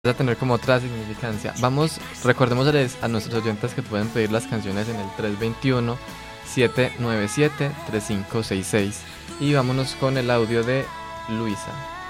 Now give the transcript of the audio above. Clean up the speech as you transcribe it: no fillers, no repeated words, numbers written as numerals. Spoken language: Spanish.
a tener como otra significancia. Vamos, recordémosles a nuestros oyentes que pueden pedir las canciones en el 321-797-3566. Y vámonos con el audio de Luisa.